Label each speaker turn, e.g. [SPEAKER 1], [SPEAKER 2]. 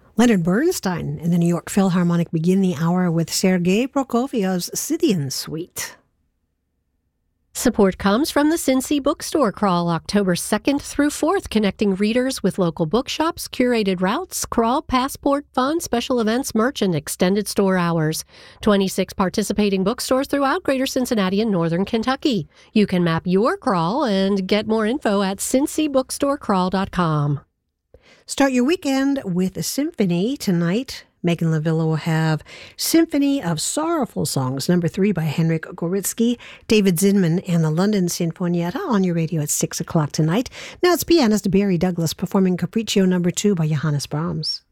[SPEAKER 1] Leonard Bernstein and the New York Philharmonic begin the hour with Sergei Prokofiev's Scythian Suite.
[SPEAKER 2] Support comes from the Cincy Bookstore Crawl, October 2nd through 4th, connecting readers with local bookshops, curated routes, crawl, passport, fun, special events, merch, and extended store hours. 26 participating bookstores throughout Greater Cincinnati and Northern Kentucky. You can map your crawl and get more info at cincybookstorecrawl.com.
[SPEAKER 1] Start your weekend with a symphony tonight. Megan Lavilla will have Symphony of Sorrowful Songs, number 3 by Henryk Goritsky, David Zinman, and the London Sinfonietta on your radio at 6 o'clock tonight. Now it's pianist Barry Douglas performing Capriccio number 2 by Johannes Brahms.